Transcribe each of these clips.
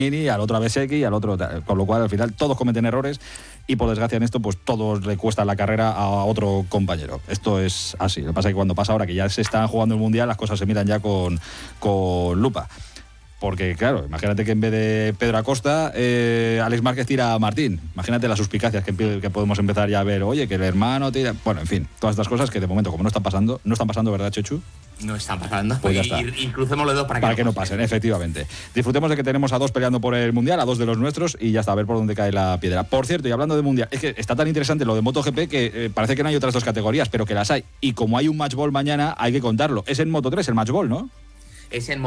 al otro a Bezzecchi y al otro, con lo cual al final todos cometen errores y por desgracia en esto pues todos le cuesta la carrera a otro compañero. Esto es así. Lo que pasa es que cuando pasa ahora que ya se están jugando el Mundial, las cosas se miran ya con lupa. Porque, claro, imagínate que en vez de Pedro Acosta, Alex Márquez tira a Martín. Imagínate las suspicacias que podemos empezar ya a ver. Oye, que el hermano tira... Bueno, en fin, todas estas cosas que de momento, como no están pasando, ¿verdad, Chechu? No están pasando. Pues ya está. Y crucemos los dos para que no pasen, efectivamente. Disfrutemos de que tenemos a dos peleando por el Mundial, a dos de los nuestros, y ya está, a ver por dónde cae la piedra. Por cierto, y hablando de Mundial, es que está tan interesante lo de MotoGP que parece que no hay otras dos categorías, pero que las hay. Y como hay un match ball mañana, hay que contarlo. Es en Moto3 el match ball, ¿no? Es en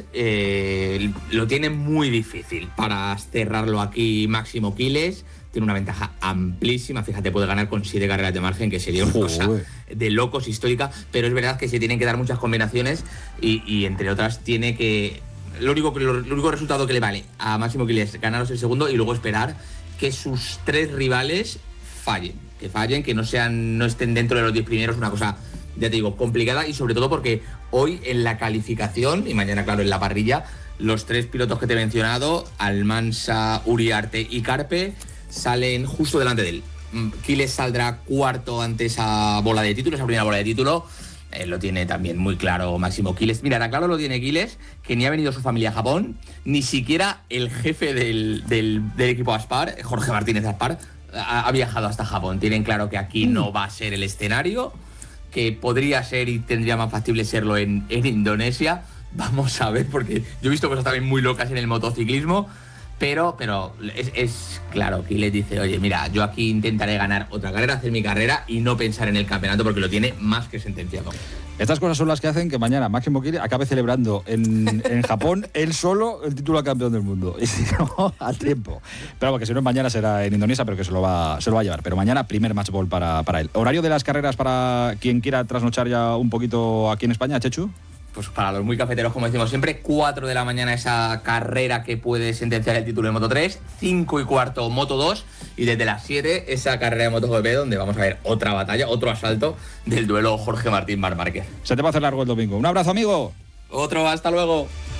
Moto3, lo tiene muy difícil para cerrarlo aquí Máximo Quiles. Tiene una ventaja amplísima, fíjate, puede ganar con 7 carreras de margen, que sería una cosa de locos histórica, pero es verdad que se tienen que dar muchas combinaciones y entre otras tiene que... Lo único resultado que le vale a Máximo Quiles ganaros el segundo y luego esperar que sus 3 rivales fallen, que no estén dentro de los 10 primeros, una cosa, ya te digo, complicada, y sobre todo porque hoy en la calificación y mañana, claro, en la parrilla, los 3 pilotos que te he mencionado, Almansa, Uriarte y Carpe, salen justo delante de él. Quiles saldrá cuarto ante esa bola de título, esa primera bola de título. Lo tiene también muy claro Máximo Quiles. Mira, tan claro lo tiene Quiles que ni ha venido su familia a Japón, ni siquiera el jefe del equipo Aspar, Jorge Martínez Aspar, ha viajado hasta Japón. Tienen claro que aquí no va a ser el escenario, que podría ser y tendría más factible serlo en Indonesia. Vamos a ver, porque yo he visto cosas también muy locas en el motociclismo, pero es claro, Quiles dice, oye, mira, yo aquí intentaré ganar otra carrera, hacer mi carrera y no pensar en el campeonato porque lo tiene más que sentenciado. Estas cosas son las que hacen que mañana Máximo Quiles acabe celebrando en Japón él solo el título de campeón del mundo. Y si no, a tiempo. Pero porque si no, mañana será en Indonesia, pero que se lo va a llevar. Pero mañana primer match ball para él. ¿Horario de las carreras para quien quiera trasnochar ya un poquito aquí en España, Chechu? Pues para los muy cafeteros, como decimos siempre, 4 de la mañana esa carrera que puede sentenciar el título de Moto3, 5 y cuarto Moto2 y desde las 7 esa carrera de MotoGP donde vamos a ver otra batalla, otro asalto del duelo Jorge Martín-Marc Márquez. Se te va a hacer largo el domingo. Un abrazo, amigo. Otro, hasta luego.